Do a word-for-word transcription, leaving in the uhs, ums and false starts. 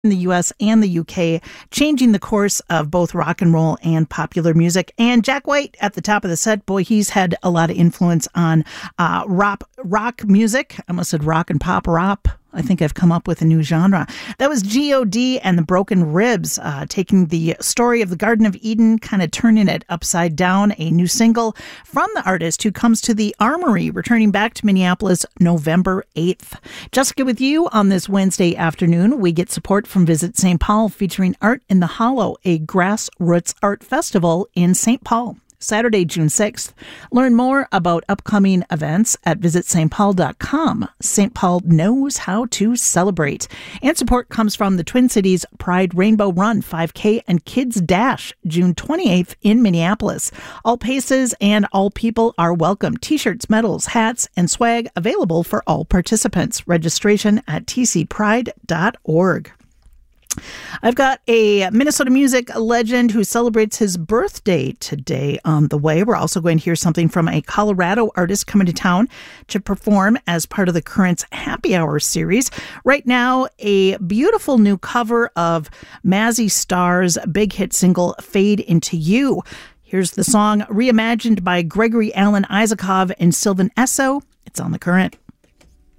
in the U S and the U K, changing the course of both rock and roll and popular music. And Jack White at the top of the set, boy, he's had a lot of influence on uh, rock, rock music. I almost said rock and pop rap. I think I've come up with a new genre. That was G O D and the Broken Ribs, uh, taking the story of the Garden of Eden, kind of turning it upside down. A new single from the artist who comes to the Armory, returning back to Minneapolis November eighth. Jessica with you on this Wednesday afternoon. We get support from Visit Saint Paul, featuring Art in the Hollow, a grassroots art festival in Saint Paul. Saturday, June sixth. Learn more about upcoming events at visit s t paul dot com. Saint Paul knows how to celebrate. And support comes from the Twin Cities Pride Rainbow Run five K and Kids Dash, June twenty-eighth in Minneapolis. All paces and all people are welcome. T-shirts, medals, hats, and swag available for all participants. Registration at t c pride dot org. I've got a Minnesota music legend who celebrates his birthday today on the way. We're also going to hear something from a Colorado artist coming to town to perform as part of the Currents Happy Hour series. Right now, a beautiful new cover of Mazzy Star's big hit single, Fade Into You. Here's the song reimagined by Gregory Alan Isakov and Sylvan Esso. It's on The Current.